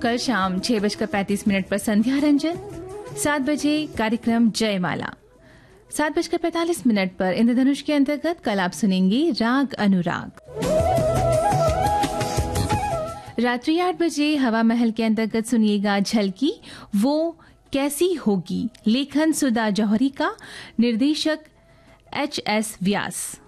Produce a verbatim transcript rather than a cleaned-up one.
कल शाम छह बजकर पैंतीस मिनट पर संध्या रंजन, सात बजे कार्यक्रम जयमाला, सात बजकर पैंतालीस मिनट पर इंद्रधनुष के अंतर्गत कल आप सुनेंगे राग अनुराग। रात्रि आठ बजे हवा महल के अंतर्गत सुनिएगा झलकी वो कैसी होगी, लेखन सुधा जौहरी का, निर्देशक एच एस व्यास।